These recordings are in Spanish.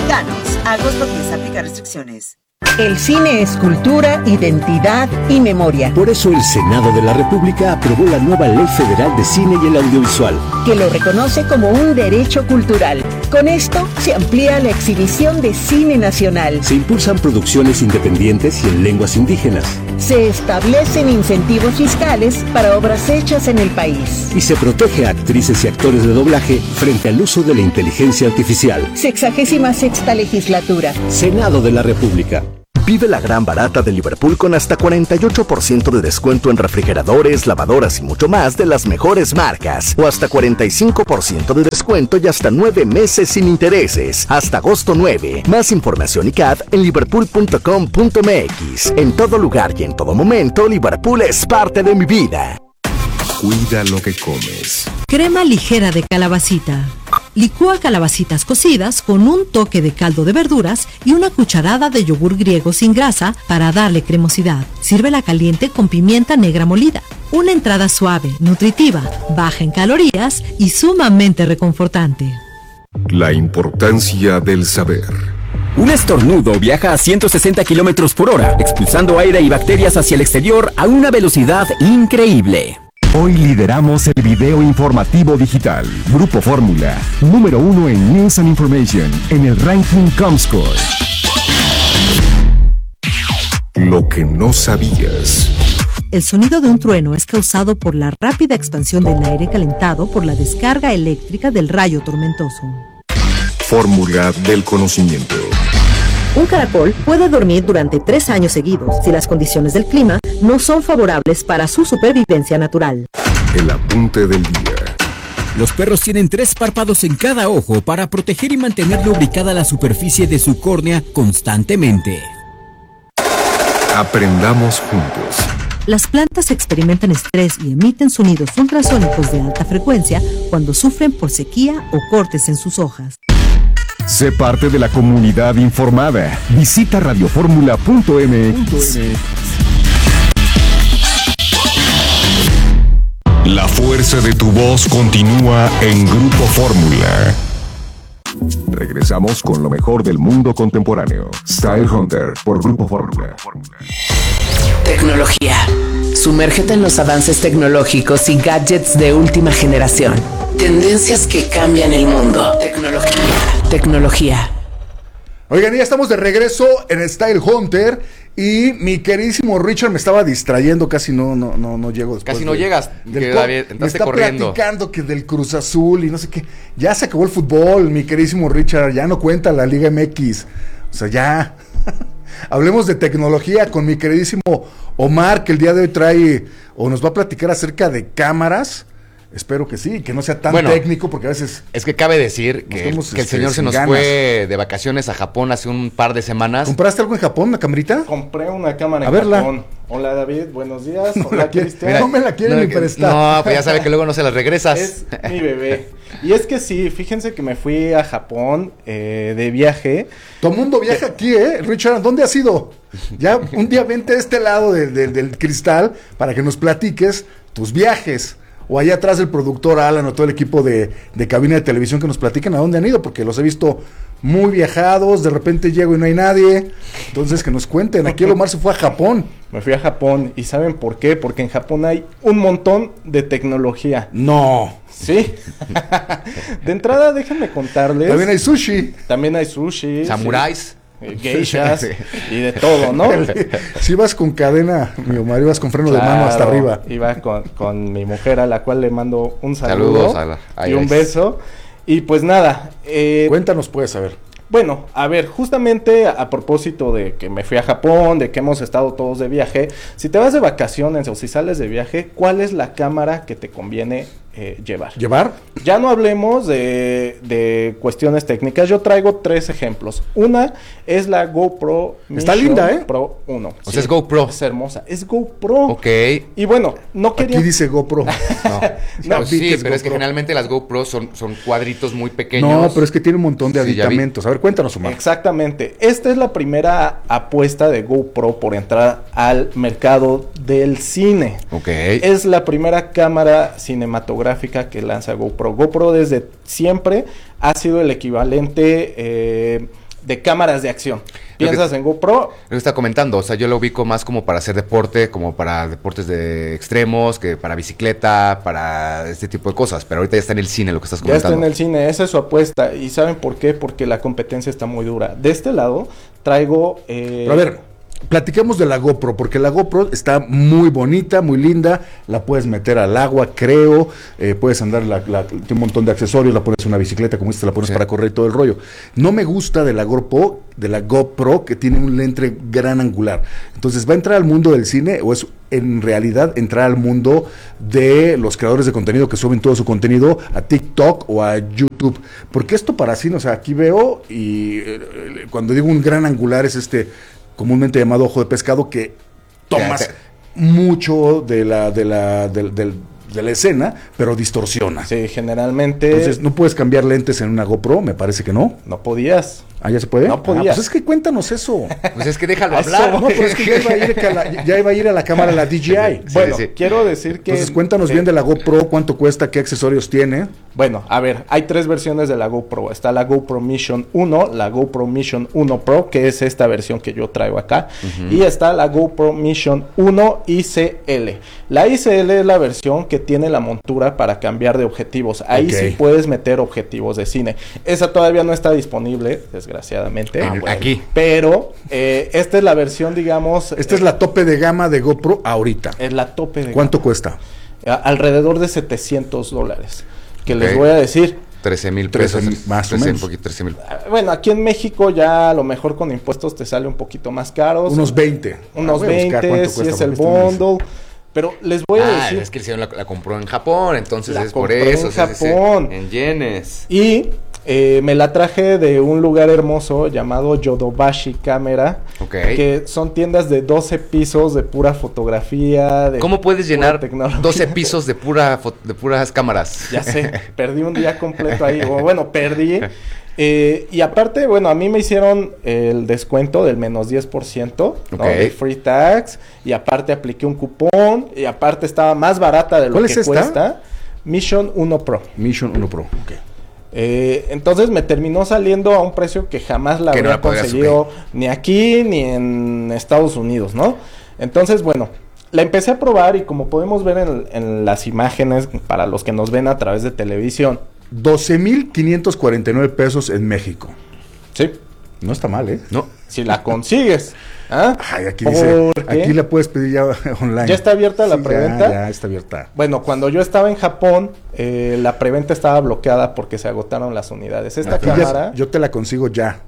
Mexicanos. Agosto 10. Aplica restricciones. El cine es cultura, identidad y memoria. Por eso el Senado de la República aprobó la nueva Ley Federal de Cine y el Audiovisual, que lo reconoce como un derecho cultural. Con esto se amplía la exhibición de cine nacional. Se impulsan producciones independientes y en lenguas indígenas. Se establecen incentivos fiscales para obras hechas en el país. Y se protege a actrices y actores de doblaje frente al uso de la inteligencia artificial. 66ª legislatura. Senado de la República. Vive la gran barata de Liverpool con hasta 48% de descuento en refrigeradores, lavadoras y mucho más de las mejores marcas. O hasta 45% de descuento y hasta 9 meses sin intereses. Hasta agosto 9. Más información y CAD en liverpool.com.mx. En todo lugar y en todo momento, Liverpool es parte de mi vida. Cuida lo que comes. Crema ligera de calabacita. Licúa calabacitas cocidas con un toque de caldo de verduras y una cucharada de yogur griego sin grasa para darle cremosidad. Sírvela caliente con pimienta negra molida. Una entrada suave, nutritiva, baja en calorías y sumamente reconfortante. La importancia del saber. Un estornudo viaja a 160 kilómetros por hora, expulsando aire y bacterias hacia el exterior a una velocidad increíble. Hoy lideramos el video informativo digital. Grupo Fórmula, número 1 en News and Information, en el ranking Comscore. Lo que no sabías. El sonido de un trueno es causado por la rápida expansión del aire calentado por la descarga eléctrica del rayo tormentoso. Fórmula del conocimiento. Un caracol puede dormir durante 3 años seguidos si las condiciones del clima no son favorables para su supervivencia natural. El apunte del día. Los perros tienen 3 párpados en cada ojo para proteger y mantener lubricada la superficie de su córnea constantemente. Aprendamos juntos. Las plantas experimentan estrés y emiten sonidos ultrasónicos de alta frecuencia cuando sufren por sequía o cortes en sus hojas. Sé parte de la comunidad informada. Visita radioformula.mx. La fuerza de tu voz continúa en Grupo Fórmula. Regresamos con lo mejor del mundo contemporáneo. Style Hunter por Grupo Fórmula. Tecnología. Sumérgete en los avances tecnológicos y gadgets de última generación. Tendencias que cambian el mundo. Tecnología. Oigan, ya estamos de regreso en Style Hunter y mi queridísimo Richard me estaba distrayendo, casi no llego después. Casi no llegas, me está corriendo. Platicando que del Cruz Azul y no sé qué. Ya se acabó el fútbol, mi queridísimo Richard, ya no cuenta la Liga MX. O sea, ya. Hablemos de tecnología con mi queridísimo Omar, que el día de hoy trae o nos va a platicar acerca de cámaras. Espero que sí, que no sea tan técnico, porque a veces... Es que cabe decir que el señor se nos fue de vacaciones a Japón hace un par de semanas. ¿Compraste algo en Japón, una camarita? Compré una cámara en Japón. Hola David, buenos días. Hola Cristian. No me la quieren ni prestar. No, pues ya sabe que luego no se las regresas. Es mi bebé. Y es que sí, fíjense que me fui a Japón de viaje. Todo el mundo viaja aquí, Richard, ¿dónde has ido? Ya un día vente a este lado del cristal para que nos platiques tus viajes. O allá atrás el productor Alan o todo el equipo de cabina de televisión que nos platiquen a dónde han ido, porque los he visto muy viajados, de repente llego y no hay nadie. Entonces que nos cuenten, aquí el Omar se fue a Japón. Me fui a Japón, ¿y saben por qué? Porque en Japón hay un montón de tecnología. No. Sí. De entrada, déjenme contarles. También hay sushi. Samuráis. Geishas y de todo, ¿no? Si ibas con cadena, mi Omar, ibas con freno de mano hasta arriba. Iba con mi mujer, a la cual le mando un saludo y un beso. Y pues nada. Cuéntanos, puedes saber. Bueno, a ver, justamente a propósito de que me fui a Japón, de que hemos estado todos de viaje, si te vas de vacaciones o si sales de viaje, ¿cuál es la cámara que te conviene llevar? ¿Llevar? Ya no hablemos de cuestiones técnicas, yo traigo 3 ejemplos. Una es la GoPro Está Mission linda, Pro 1. O sea, es GoPro. Es hermosa, es GoPro. Ok. Y bueno, no quería... Aquí dice GoPro. No, pues sí, pero es que generalmente las GoPro son cuadritos muy pequeños. No, pero es que tiene un montón de aditamentos. A ver, cuéntanos, Omar. Exactamente. Esta es la primera apuesta de GoPro por entrar al mercado del cine. Ok. Es la primera cámara cinematográfica que lanza GoPro. GoPro desde siempre ha sido el equivalente de cámaras de acción. Piensas en GoPro. Lo que está comentando, o sea, yo lo ubico más como para hacer deporte, como para deportes de extremos, que para bicicleta, para este tipo de cosas. Pero ahorita ya está en el cine lo que estás comentando. Ya está en el cine, esa es su apuesta. ¿Y saben por qué? Porque la competencia está muy dura. De este lado traigo... Pero a ver, platiquemos de la GoPro, porque la GoPro está muy bonita, muy linda, la puedes meter al agua, creo, puedes andar, tiene un montón de accesorios, la pones en una bicicleta, como esta la pones para correr y todo el rollo. No me gusta de la GoPro que tiene un lente gran angular. Entonces, ¿va a entrar al mundo del cine o es en realidad entrar al mundo de los creadores de contenido que suben todo su contenido a TikTok o a YouTube? Porque esto para cine, o sea, aquí veo y cuando digo un gran angular es comúnmente llamado ojo de pescado, que tomas mucho de la escena, pero distorsiona. Sí, generalmente... Entonces, ¿no puedes cambiar lentes en una GoPro? Me parece que no. No podías. ¿Ah, ya se puede? No podías. Pues es que cuéntanos eso. Pues es que déjalo hablar. No, pero es que ya iba a ir a la cámara la DJI. Bueno, quiero decir que... Entonces, cuéntanos bien de la GoPro, cuánto cuesta, qué accesorios tiene. Bueno, a ver, hay 3 versiones de la GoPro. Está la GoPro Mission 1, la GoPro Mission 1 Pro, que es esta versión que yo traigo acá. Y está la GoPro Mission 1 ICL. La ICL es la versión que tiene la montura para cambiar de objetivos. Ahí sí puedes meter objetivos de cine. Esa todavía no está disponible, desgraciadamente. Aquí. Pero esta es la versión, digamos... Esta es la tope de gama de GoPro ahorita. Es la tope de gama. ¿Cuánto cuesta? Alrededor de $700. Que les voy a decir... 13,000 pesos. Más o menos. 13,000. Bueno, aquí en México ya a lo mejor con impuestos te sale un poquito más caro. Unos 20. Unos 20, si es el bundle. Pero les voy a decir... es que el señor la compró en Japón, entonces la es por eso. En Japón. En yenes. Y me la traje de un lugar hermoso llamado Yodobashi Camera. Que son tiendas de 12 pisos de pura fotografía. ¿Cómo puedes llenar 12 pisos de puras cámaras? Ya sé, perdí un día completo ahí. Perdí. Y aparte, a mí me hicieron el descuento del menos 10%, ¿no? De free tax, y aparte apliqué un cupón, y aparte estaba más barata de lo que cuesta. Mission 1 Pro. Mission 1 Pro, entonces me terminó saliendo a un precio que jamás la habría conseguido ni aquí ni en Estados Unidos, ¿no? Entonces, la empecé a probar y como podemos ver en las imágenes, para los que nos ven a través de televisión, 12,549 pesos en México. Sí. No está mal, ¿eh? No. Si la consigues. Ay, aquí dice, aquí la puedes pedir ya online. ¿Ya está abierta la preventa? Ya está abierta. Bueno, cuando yo estaba en Japón, la preventa estaba bloqueada porque se agotaron las unidades. Esta cámara... Yo te la consigo ya.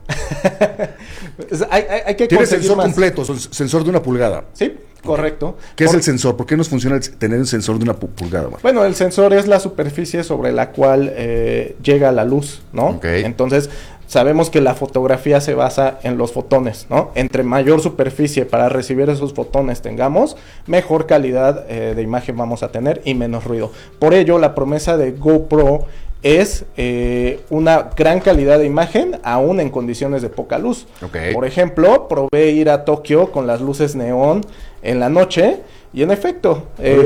hay que ¿Tiene sensor completo, sensor de 1 pulgada? Sí, correcto. ¿Qué es el sensor? ¿Por qué nos funciona tener un sensor de 1 pulgada? Bueno, el sensor es la superficie sobre la cual llega la luz, ¿no? Entonces... Sabemos que la fotografía se basa en los fotones, ¿no? Entre mayor superficie para recibir esos fotones tengamos, mejor calidad de imagen vamos a tener y menos ruido. Por ello, la promesa de GoPro es una gran calidad de imagen, aún en condiciones de poca luz. Por ejemplo, probé ir a Tokio con las luces neón en la noche y en efecto...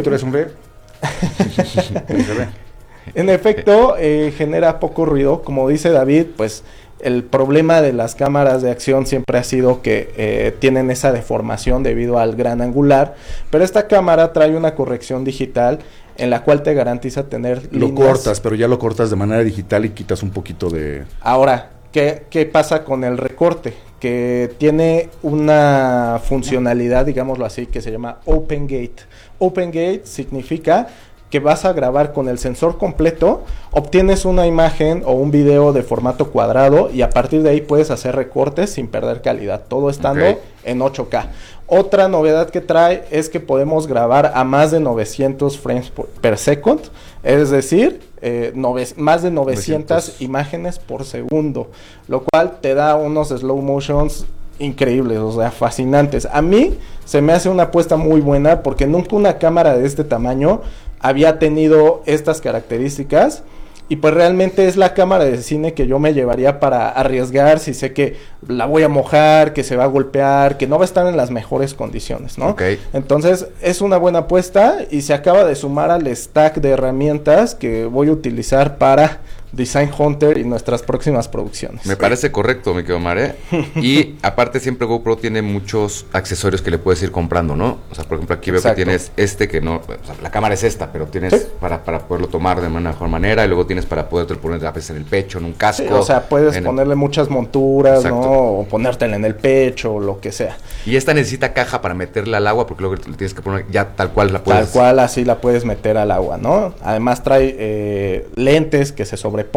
En efecto, genera poco ruido. Como dice David, pues... El problema de las cámaras de acción siempre ha sido que tienen esa deformación debido al gran angular, pero esta cámara trae una corrección digital en la cual te garantiza tener líneas. Lo cortas, pero ya lo cortas de manera digital y quitas un poquito de... Ahora, ¿qué pasa con el recorte? Que tiene una funcionalidad, digámoslo así, que se llama Open Gate. Open Gate significa... que vas a grabar con el sensor completo, obtienes una imagen o un video de formato cuadrado y a partir de ahí puedes hacer recortes sin perder calidad, todo estando en 8K. Otra novedad que trae es que podemos grabar a más de 900 frames per second, es decir, más de 900 imágenes por segundo, lo cual te da unos slow motions increíbles, o sea, fascinantes. A mí se me hace una apuesta muy buena porque nunca una cámara de este tamaño había tenido estas características y pues realmente es la cámara de cine que yo me llevaría para arriesgar si sé que la voy a mojar, que se va a golpear, que no va a estar en las mejores condiciones, ¿no? Entonces es una buena apuesta y se acaba de sumar al stack de herramientas que voy a utilizar para Design Hunter y nuestras próximas producciones. Me parece correcto, mi querido Omar, ¿eh? Y aparte siempre GoPro tiene muchos accesorios que le puedes ir comprando, ¿no? O sea, por ejemplo, aquí veo que tienes que no... O sea, la cámara es esta, pero tienes para poderlo tomar de una mejor manera, y luego tienes para poderte poner a veces en el pecho, en un casco. Sí, o sea, puedes ponerle muchas monturas, ¿no? O ponértela en el pecho, o lo que sea. Y esta necesita caja para meterla al agua, porque luego le tienes que poner ya tal cual la puedes... Tal cual, así la puedes meter al agua, ¿no? Además trae lentes que se sobreponen.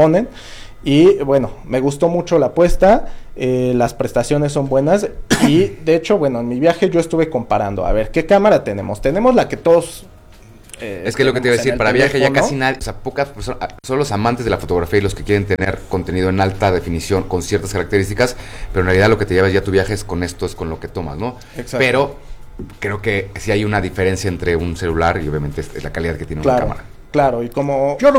Y bueno, me gustó mucho la apuesta, las prestaciones son buenas y de hecho, bueno, en mi viaje yo estuve comparando, a ver, ¿qué cámara tenemos? Tenemos la que todos... es que lo que te iba a decir, para viaje ya casi nadie, o sea, pocas personas, son los amantes de la fotografía y los que quieren tener contenido en alta definición con ciertas características, pero en realidad lo que te llevas ya tu viaje es con esto, es con lo que tomas, ¿no? Exacto. Pero creo que sí hay una diferencia entre un celular y obviamente es la calidad que tiene una cámara. Claro, y como... Yo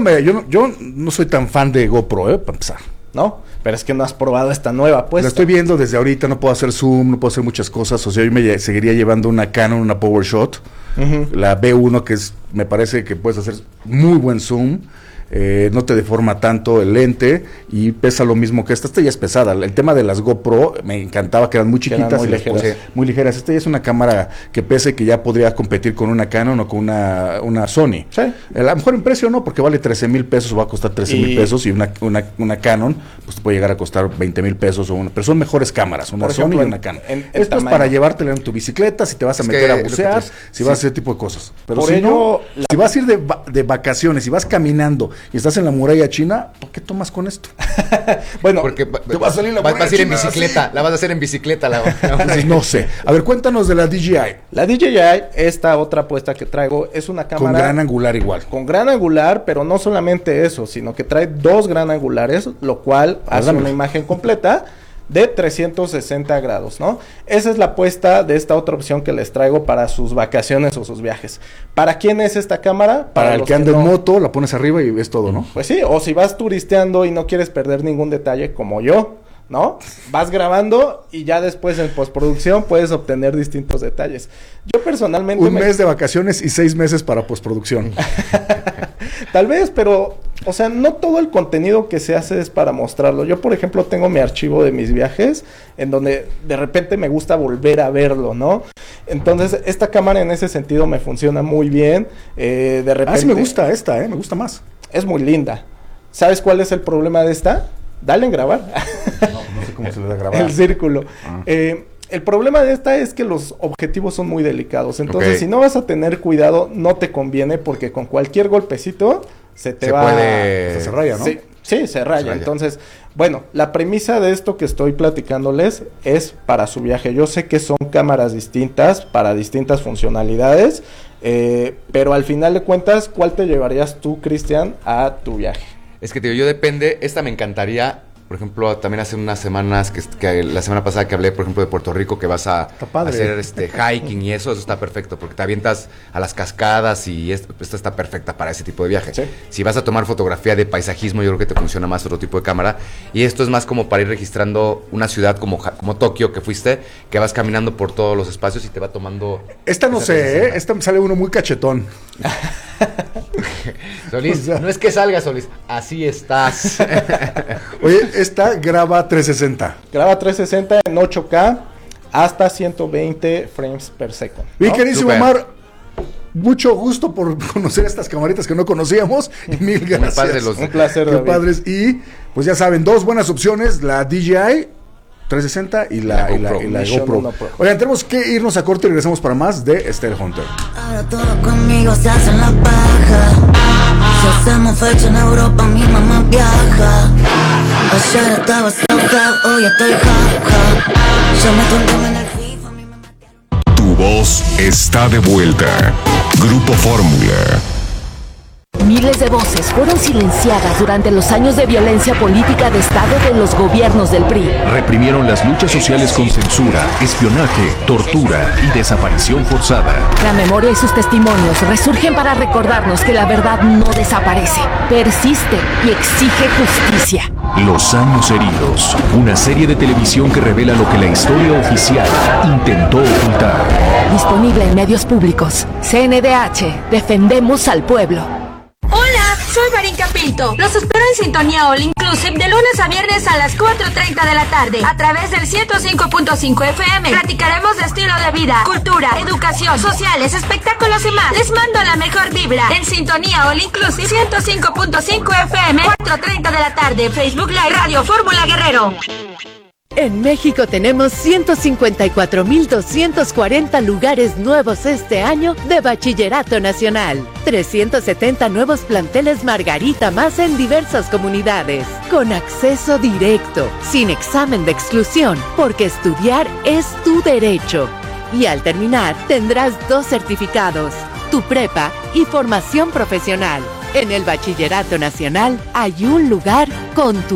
no soy tan fan de GoPro, para empezar. ¿No? Pero es que no has probado esta nueva apuesta. La estoy viendo desde ahorita, no puedo hacer zoom, no puedo hacer muchas cosas. O sea, yo me seguiría llevando una Canon, una PowerShot, la B1, que me parece que puedes hacer muy buen zoom. No te deforma tanto el lente y pesa lo mismo que esta. Esta ya es pesada. El tema de las GoPro me encantaba que eran muy chiquitas, muy ligeras. Muy ligeras. Esta ya es una cámara que pesa y que ya podría competir con una Canon o con una Sony. Sí. A lo mejor en precio no, porque vale 13,000 pesos o va a costar 13,000 pesos, y una Canon pues te puede llegar a costar 20,000 pesos pero son mejores cámaras, una Sony y una Canon. Esto es para llevártela en tu bicicleta, si te vas a meter a bucear, si vas a hacer ese tipo de cosas. Pero si vas a ir de vacaciones, si vas caminando y estás en la muralla china, ¿por qué tomas con esto? Bueno, porque te va a salir la vas a ir en bicicleta, así. La vas a hacer en bicicleta. No sé. A ver, cuéntanos de la DJI. La DJI, esta otra apuesta que traigo, es una cámara... Con gran angular igual. Con gran angular, pero no solamente eso, sino que trae 2 gran angulares, lo cual hace una imagen completa de 360 grados, ¿no? Esa es la apuesta de esta otra opción que les traigo para sus vacaciones o sus viajes. ¿Para quién es esta cámara? Para el que anda en moto, la pones arriba y ves todo, ¿no? Pues sí, o si vas turisteando y no quieres perder ningún detalle, como yo, ¿no? Vas grabando y ya después en postproducción puedes obtener distintos detalles. Yo personalmente... Un mes de vacaciones y 6 meses para postproducción. Tal vez, pero... O sea, no todo el contenido que se hace es para mostrarlo. Yo, por ejemplo, tengo mi archivo de mis viajes en donde de repente me gusta volver a verlo, ¿no? Entonces, esta cámara en ese sentido me funciona muy bien. De repente... sí me gusta me gusta más. Es muy linda. ¿Sabes cuál es el problema de esta? Dale en grabar. No sé cómo se le da a grabar. El círculo. El problema de esta es que los objetivos son muy delicados. Entonces, si no vas a tener cuidado, no te conviene, porque con cualquier golpecito se raya, ¿no? Sí, se raya. Entonces, bueno, la premisa de esto que estoy platicándoles es para su viaje. Yo sé que son cámaras distintas para distintas funcionalidades, pero al final de cuentas, ¿cuál te llevarías tú, Cristian, a tu viaje? Es que, tío, yo depende. Esta me encantaría. Por ejemplo, también hace unas semanas, que la semana pasada que hablé, por ejemplo, de Puerto Rico, que vas a hacer hiking y eso está perfecto, porque te avientas a las cascadas y esta está perfecta para ese tipo de viaje. ¿Sí? Si vas a tomar fotografía de paisajismo, yo creo que te funciona más otro tipo de cámara. Y esto es más como para ir registrando una ciudad como Tokio, que fuiste, que vas caminando por todos los espacios y te va tomando... Esta no sé, esta me sale uno muy cachetón. Solís, no es que salga, Solís, así estás. Oye, esta graba 360. Graba 360 en 8K hasta 120 frames per second, ¿no? Mi queridísimo Omar, mucho gusto por conocer estas camaritas que no conocíamos. Y mil gracias. Un placer, Qué padres. Y pues ya saben, 2 buenas opciones, la DJI 360 y la GoPro. Oigan, tenemos que irnos a corte y regresamos para más de Style Hunter. Ahora todo conmigo se hace en la paja. Si hacemos fecha en Europa, mi mamá viaja. Ayer estaba soja, hoy estoy jaja. Yo me tomo en el FIFA, mi mamá. Tu voz está de vuelta. Grupo Fórmula. Miles de voces fueron silenciadas durante los años de violencia política de Estado de los gobiernos del PRI. Reprimieron las luchas sociales con censura, espionaje, tortura y desaparición forzada. La memoria y sus testimonios resurgen para recordarnos que la verdad no desaparece, persiste y exige justicia. Los años heridos, una serie de televisión que revela lo que la historia oficial intentó ocultar. Disponible en medios públicos. CNDH, defendemos al pueblo. Hola, Soy Marinka Pinto. Los espero en Sintonía All Inclusive de lunes a viernes a las 4:30 de la tarde a través del 105.5 FM. Platicaremos de estilo de vida, cultura, educación, sociales, espectáculos y más. Les mando la mejor vibra en Sintonía All Inclusive 105.5 FM, 4:30 de la tarde. Facebook Live Radio Fórmula Guerrero. En México tenemos 154,240 lugares nuevos este año de Bachillerato Nacional. 370 nuevos planteles Margarita más en diversas comunidades. Con acceso directo, sin examen de exclusión, porque estudiar es tu derecho. Y al terminar tendrás 2 certificados, tu prepa y formación profesional. En el Bachillerato Nacional hay un lugar con tu